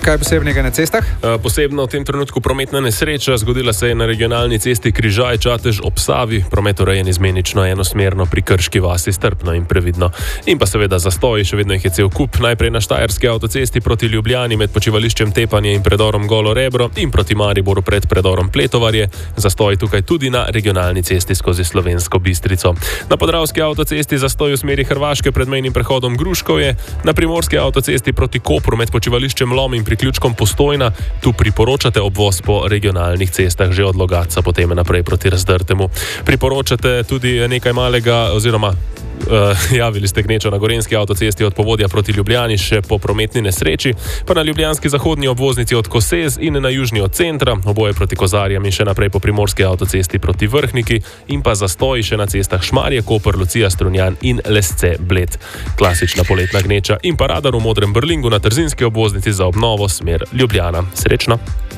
Kaj posebnega na cestah? Posebno v tem trenutku prometna nesreča. Zgodila se je na regionalni cesti Križaj-Čatež ob Savi. Promet urejen izmenično, enosmerno, pri Krški vasi strpno in previdno. In pa seveda zastoji, še vedno jih je cel kup. Najprej na Štajerski avtocesti proti Ljubljani med počivališčem Tepanje in predorom Golo Rebro in proti Mariboru pred predorom Pletovarje. Zastoji tukaj tudi na regionalni cesti skozi Slovensko Bistrico. Na Podravski avtocesti zastoj v smeri Hrvaške pred mejnim prehodom Gruškovje. Na Primorski avtocesti proti Kopru med počivališčem Lom in priključkom Postojna. Tu priporočate obvoz po regionalnih cestah že od Logatca potem naprej proti Razdrtemu. Priporočate tudi nekaj malega oziroma javili ste gnečo na Gorenjski avtocesti od Povodja proti Ljubljani še po prometni nesreči, pa na ljubljanski zahodni obvoznici od Kosez in na južni od centra, oboje proti Kozarjam in še naprej po Primorski avtocesti proti Vrhniki in pa zastoji še na cestah Šmarje, Koper, Lucija, Strunjan in Lesce, Bled. Klasična poletna gneča in pa radar v Modrem Brlingu na Trzinski obvoznici za obnovo smer Ljubljana. Srečno!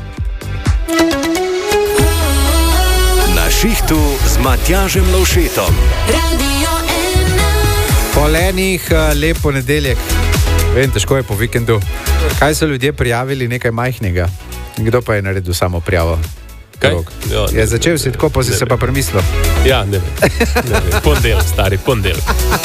Na šihtu z Matjažem Lovšetom. Polenih, lep ponedeljek. Vem, težko je po vikendu. Kaj so ljudje prijavili nekaj majhnega? Kdo pa je naredil samo prijavo? Kaj? Jo, je začel si tako, pa si se pa premislil. Ja, ne vem. Ponedeljek, stari, ponedeljek.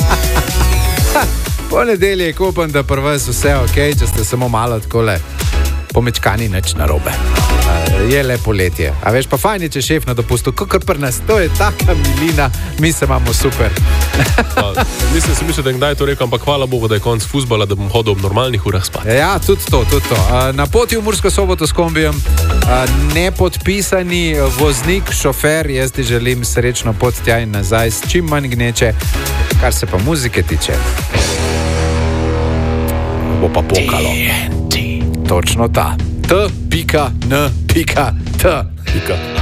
Ponedeljek, upam, da pri vas vse ok, če ste samo malo takole pomečkani, nič narobe. Je le poletje. A veš, pa fajn je, če šef na dopustu, kakor pri nas, to je taka milina, mi se imamo super. Nisem si mislil, da je kdaj to rekel, ampak hvala Bogu, da je konc fuzbala, da bom hodil ob normalnih urah spati. Ja, tudi to. Na poti v Mursko Soboto s kombijem, nepodpisani voznik, šofer, jaz ti želim srečno pot tja in nazaj s čim manj gneče, kar se pa muzike tiče. Bo pa pokalo. Točno ta. T.N.T.